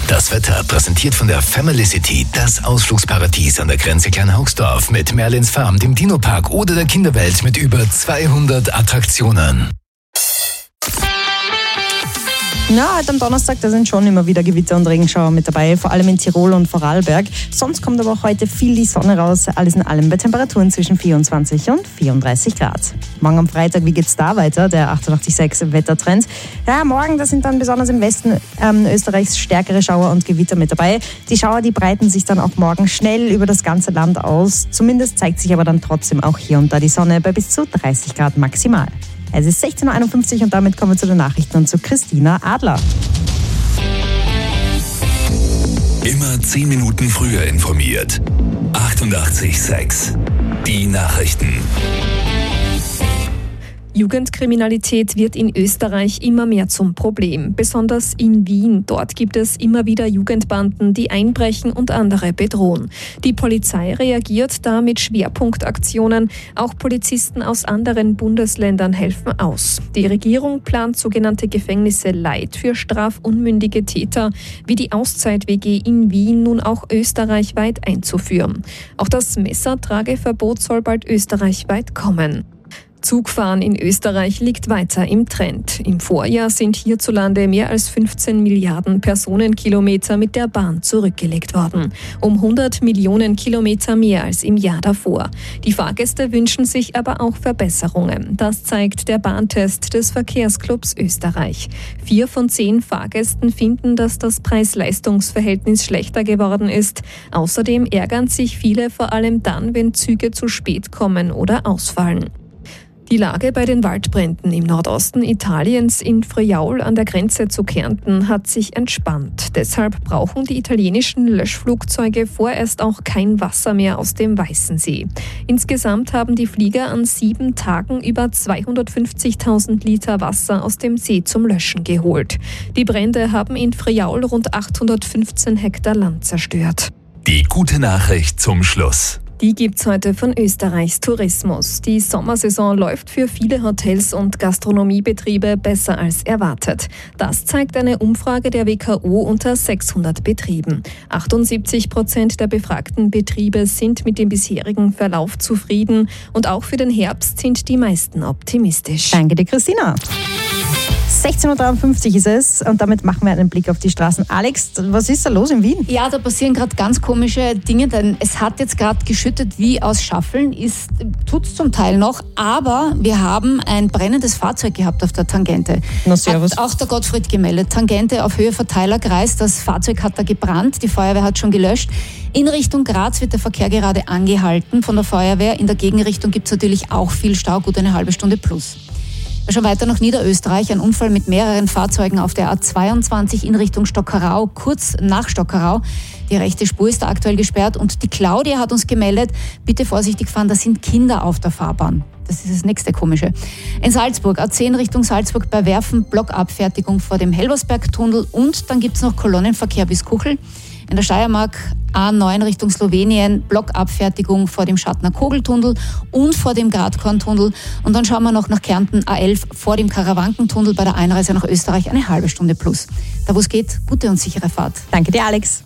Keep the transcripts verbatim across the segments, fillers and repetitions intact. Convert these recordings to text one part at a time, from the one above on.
Das Wetter präsentiert von der Family City, das Ausflugsparadies an der Grenze Kleinhaugsdorf mit Merlins Farm, dem Dino-Park oder der Kinderwelt mit über zweihundert Attraktionen. Ja, heute am Donnerstag, da sind schon immer wieder Gewitter und Regenschauer mit dabei, vor allem in Tirol und Vorarlberg. Sonst kommt aber auch heute viel die Sonne raus, alles in allem bei Temperaturen zwischen vierundzwanzig und vierunddreißig Grad. Morgen am Freitag, wie geht's da weiter? Der achtundachtzig Komma sechs Wettertrend. Ja, morgen, da sind dann besonders im Westen ähm, Österreichs stärkere Schauer und Gewitter mit dabei. Die Schauer, die breiten sich dann auch morgen schnell über das ganze Land aus. Zumindest zeigt sich aber dann trotzdem auch hier und da die Sonne bei bis zu dreißig Grad maximal. Es ist sechzehn Uhr einundfünfzig und damit kommen wir zu den Nachrichten und zu Christina Adler. Immer zehn Minuten früher informiert. achtundachtzig Komma sechs. Die Nachrichten. Jugendkriminalität wird in Österreich immer mehr zum Problem, besonders in Wien. Dort gibt es immer wieder Jugendbanden, die einbrechen und andere bedrohen. Die Polizei reagiert da mit Schwerpunktaktionen. Auch Polizisten aus anderen Bundesländern helfen aus. Die Regierung plant sogenannte Gefängnisse Light für strafunmündige Täter, wie die Auszeit-W G in Wien nun auch österreichweit einzuführen. Auch das Messertrageverbot soll bald österreichweit kommen. Zugfahren in Österreich liegt weiter im Trend. Im Vorjahr sind hierzulande mehr als fünfzehn Milliarden Personenkilometer mit der Bahn zurückgelegt worden. Um hundert Millionen Kilometer mehr als im Jahr davor. Die Fahrgäste wünschen sich aber auch Verbesserungen. Das zeigt der Bahntest des Verkehrsclubs Österreich. Vier von zehn Fahrgästen finden, dass das Preis-Leistungs-Verhältnis schlechter geworden ist. Außerdem ärgern sich viele vor allem dann, wenn Züge zu spät kommen oder ausfallen. Die Lage bei den Waldbränden im Nordosten Italiens in Friaul an der Grenze zu Kärnten hat sich entspannt. Deshalb brauchen die italienischen Löschflugzeuge vorerst auch kein Wasser mehr aus dem Weißen See. Insgesamt haben die Flieger an sieben Tagen über zweihundertfünfzigtausend Liter Wasser aus dem See zum Löschen geholt. Die Brände haben in Friaul rund achthundertfünfzehn Hektar Land zerstört. Die gute Nachricht zum Schluss. Die gibt's heute von Österreichs Tourismus. Die Sommersaison läuft für viele Hotels und Gastronomiebetriebe besser als erwartet. Das zeigt eine Umfrage der W K O unter sechshundert Betrieben. achtundsiebzig Prozent der befragten Betriebe sind mit dem bisherigen Verlauf zufrieden und auch für den Herbst sind die meisten optimistisch. Danke dir, Christina. sechzehn Uhr dreiundfünfzig ist es und damit machen wir einen Blick auf die Straßen. Alex, was ist da los in Wien? Ja, da passieren gerade ganz komische Dinge, denn es hat jetzt gerade geschüttet wie aus Schaffeln, ist tut's zum Teil noch, aber wir haben ein brennendes Fahrzeug gehabt auf der Tangente. Na, servus. Hat auch der Gottfried gemeldet. Tangente auf Höhe Verteilerkreis, das Fahrzeug hat da gebrannt, die Feuerwehr hat schon gelöscht. In Richtung Graz wird der Verkehr gerade angehalten von der Feuerwehr. In der Gegenrichtung gibt es natürlich auch viel Stau, gut eine halbe Stunde plus. Schon weiter nach Niederösterreich, ein Unfall mit mehreren Fahrzeugen auf der A zweiundzwanzig in Richtung Stockerau, kurz nach Stockerau. Die rechte Spur ist da aktuell gesperrt und die Claudia hat uns gemeldet, bitte vorsichtig fahren, da sind Kinder auf der Fahrbahn. Das ist das nächste Komische. In Salzburg, A zehn Richtung Salzburg bei Werfen, Blockabfertigung vor dem Helbersberg-Tunnel und dann gibt es noch Kolonnenverkehr bis Kuchel. In der Steiermark A neun Richtung Slowenien, Blockabfertigung vor dem Schattner Kogeltunnel und vor dem Gradkorntunnel. Und dann schauen wir noch nach Kärnten A elf vor dem Karawankentunnel bei der Einreise nach Österreich eine halbe Stunde plus. Da wo es geht, gute und sichere Fahrt. Danke dir, Alex.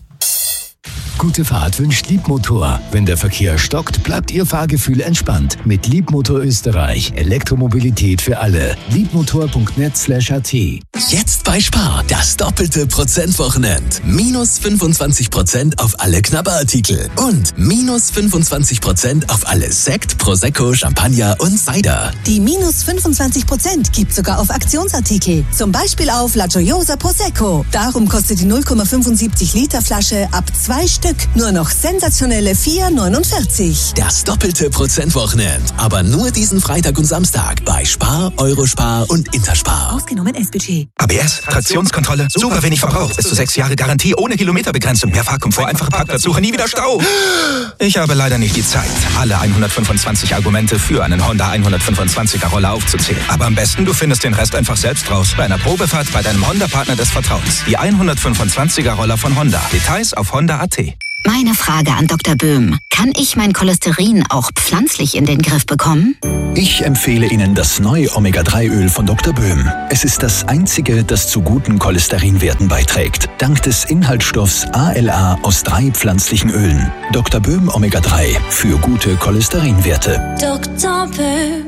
Gute Fahrt wünscht Liebmotor. Wenn der Verkehr stockt, bleibt Ihr Fahrgefühl entspannt. Mit Liebmotor Österreich. Elektromobilität für alle. Liebmotor punkt net slash a t. Jetzt bei Spar. Das doppelte Prozentwochenend. Minus fünfundzwanzig Prozent auf alle Knabberartikel. Und minus fünfundzwanzig Prozent auf alle Sekt, Prosecco, Champagner und Cider. Die minus fünfundzwanzig Prozent gibt sogar auf Aktionsartikel. Zum Beispiel auf La Gioiosa Prosecco. Darum kostet die null Komma fünfundsiebzig Liter Flasche ab zwei Stück nur noch sensationelle vier neunundvierzig. Das doppelte Prozentwochenend. Aber nur diesen Freitag und Samstag bei Spar, Eurospar und Interspar. Ausgenommen S B G. A B S, Traktionskontrolle, super wenig Verbrauch, bis zu sechs Jahre Garantie, ohne Kilometerbegrenzung, mehr Fahrkomfort, einfache Parkplatzsuche, nie wieder Stau. Ich habe leider nicht die Zeit, alle hundertfünfundzwanzig Argumente für einen Honda hundertfünfundzwanziger Roller aufzuzählen. Aber am besten, du findest den Rest einfach selbst raus. Bei einer Probefahrt bei deinem Honda-Partner des Vertrauens. Die hundertfünfundzwanziger Roller von Honda. Details auf honda punkt a t. Meine Frage an Doktor Böhm. Kann ich mein Cholesterin auch pflanzlich in den Griff bekommen? Ich empfehle Ihnen das neue Omega drei Öl von Doktor Böhm. Es ist das einzige, das zu guten Cholesterinwerten beiträgt. Dank des Inhaltsstoffs A L A aus drei pflanzlichen Ölen. Doktor Böhm Omega drei für gute Cholesterinwerte. Doktor Böhm.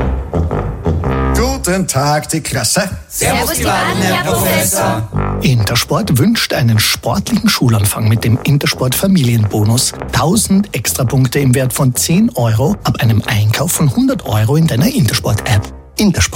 Guten Tag, die Klasse. Servus, die Baden, Herr Professor. Intersport wünscht einen sportlichen Schulanfang mit dem Intersport Familienbonus. tausend Extrapunkte im Wert von zehn Euro ab einem Einkauf von hundert Euro in deiner Intersport-App. Intersport.